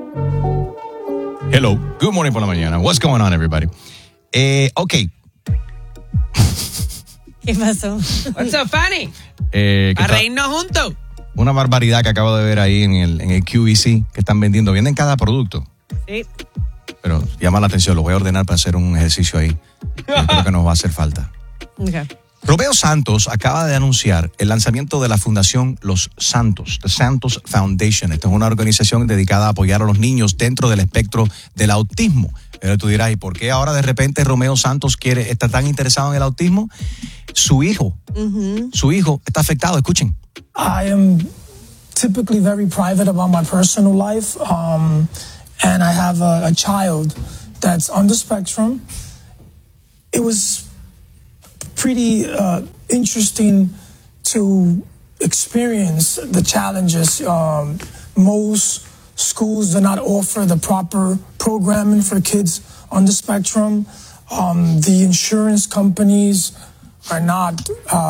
Hello, good morning por la mañana. What's going on, everybody? Ok. ¿Qué pasó? What's up, Fanny? A reírnos juntos. Una barbaridad que acabo de ver ahí en el QVC que están vendiendo. Venden cada producto. Sí. Pero llama la atención, lo voy a ordenar para hacer un ejercicio ahí. Yo creo que nos va a hacer falta. Okay. Romeo Santos acaba de anunciar el lanzamiento de la Fundación Los Santos, The Santos Foundation. Esta es una organización dedicada a apoyar a los niños dentro del espectro del autismo. Pero tú dirás, ¿y por qué ahora de repente Romeo Santos está tan interesado en el autismo? Su hijo está afectado, escuchen. I am typically very private about my personal life, and I have a child that's on the spectrum. It was pretty interesting to experience the challenges. Most schools do not offer the proper programming for kids on the spectrum. The insurance companies are not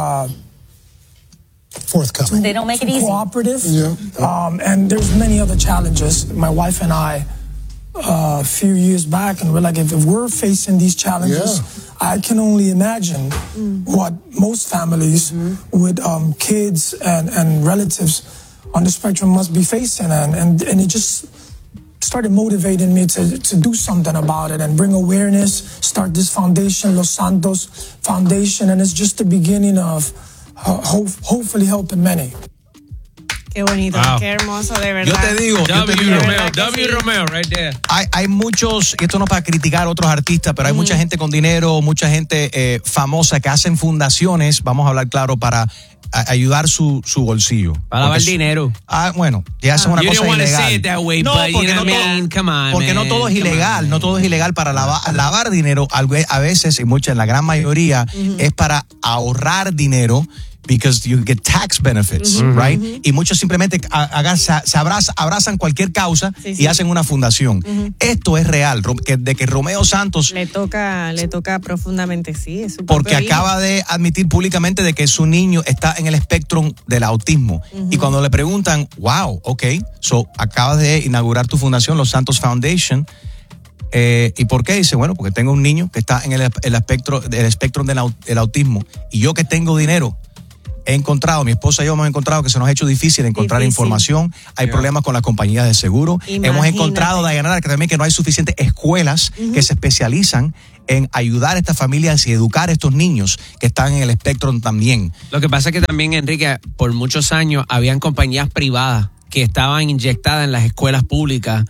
forthcoming. They don't make it easy. Cooperative. Yeah. And there's many other challenges. My wife and I, a few years back, and we're like, if we're facing these challenges, I can only imagine what most families with kids and relatives on the spectrum must be facing. And it just started motivating me to do something about it and bring awareness, start this foundation, Los Santos Foundation, and it's just the beginning of hopefully helping many. Qué bonito, Wow. qué hermoso, de verdad. Yo te digo, W. Romeo, right there. Hay muchos, y esto no es para criticar a otros artistas, pero hay mucha gente con dinero, mucha gente famosa que hacen fundaciones, vamos a hablar claro, para ayudar su bolsillo. Para lavar dinero. Bueno, ya es una You cosa don't want to ilegal. say it that way, No, but you porque know no what I mean? Come on, porque no man. todo es Come ilegal, on. no todo es ilegal para lavar dinero. A veces, y en la gran mayoría, es para ahorrar dinero. Because you get tax benefits, right? Y muchos simplemente se abrazan cualquier causa y hacen una fundación. Esto es real, de que Romeo Santos le toca profundamente, sí. Es porque acaba de admitir públicamente de que su niño está en el espectro del autismo. Y cuando le preguntan, wow, ok, so acabas de inaugurar tu fundación, Los Santos Foundation. ¿Y por qué? Dice, bueno, porque tengo un niño que está en el espectro del autismo y yo que tengo dinero. Mi esposa y yo hemos encontrado que se nos ha hecho difícil encontrar información. Hay problemas con las compañías de seguro. Imagínate. Hemos encontrado, Dayanara, que no hay suficientes escuelas que se especializan en ayudar a estas familias y educar a estos niños que están en el espectro también. Lo que pasa es que también, Enrique, por muchos años habían compañías privadas que estaban inyectadas en las escuelas públicas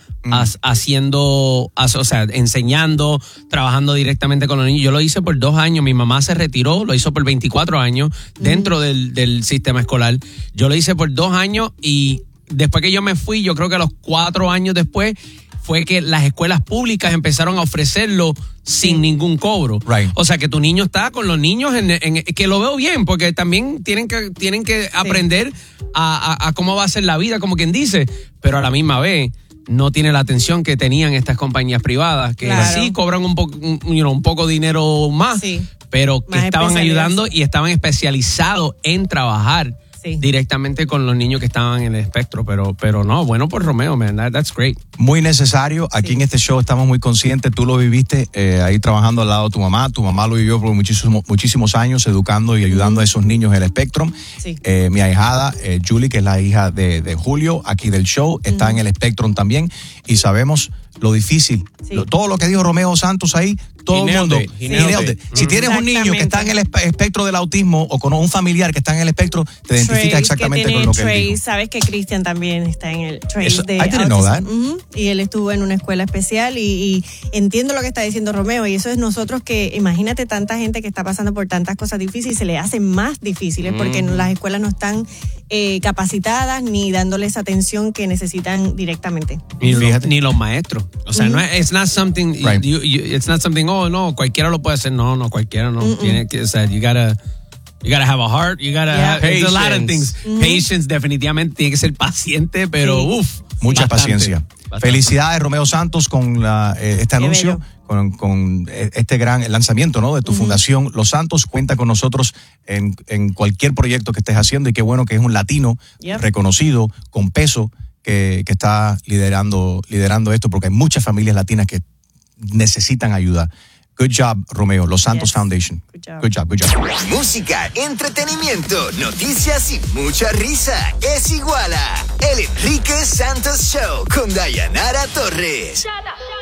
enseñando, trabajando directamente con los niños. Yo lo hice por 2 años, mi mamá se retiró, lo hizo por 24 años dentro del sistema escolar. Yo lo hice por 2 años y después que yo me fui, yo creo que a los 4 años después, fue que las escuelas públicas empezaron a ofrecerlo sin ningún cobro. Right. O sea, que tu niño está con los niños, que lo veo bien, porque también tienen que aprender a cómo va a ser la vida, como quien dice, pero a la misma vez no tiene la atención que tenían estas compañías privadas, que sí cobran un poco dinero más, pero que estaban ayudando y estaban especializados en trabajar directamente con los niños que estaban en el espectro, pero no, bueno por Romeo, man, that's great. Muy necesario, aquí en este show estamos muy conscientes, tú lo viviste ahí trabajando al lado de tu mamá lo vivió por muchísimos años educando y ayudando a esos niños en el espectro. Mi ahijada, Julie, que es la hija de Julio, aquí del show, está en el espectro también y sabemos lo difícil, todo lo que dijo Romeo Santos ahí, todo el mundo. Si tienes un niño que está en el espectro del autismo o con un familiar que está en el espectro, te identifica exactamente con lo que él dijo. Sabes que Cristian también está en el Trace de I didn't know that. Y él estuvo en una escuela especial y entiendo lo que está diciendo Romeo, y eso es nosotros que, imagínate tanta gente que está pasando por tantas cosas difíciles, se le hacen más difíciles porque las escuelas no están capacitadas ni dándoles atención que necesitan directamente. Ni los maestros. O sea, no es, it's not something, it's not something, oh, no, cualquiera lo puede hacer. No, cualquiera no. Tiene que, o sea, you gotta have a heart, you gotta have a lot of things. Patience, definitivamente, tiene que ser paciente, pero mucha bastante, paciencia. Bastante. Felicidades, Romeo Santos, con este anuncio, con este gran lanzamiento, ¿no?, de tu fundación. Los Santos, cuenta con nosotros en cualquier proyecto que estés haciendo, y qué bueno que es un latino reconocido, con peso, que está liderando esto, porque hay muchas familias latinas que necesitan ayuda. Good job, Romeo. Los Santos Foundation. Good job. Música, entretenimiento, noticias y mucha risa. Es igual a El Enrique Santos Show con Dayanara Torres.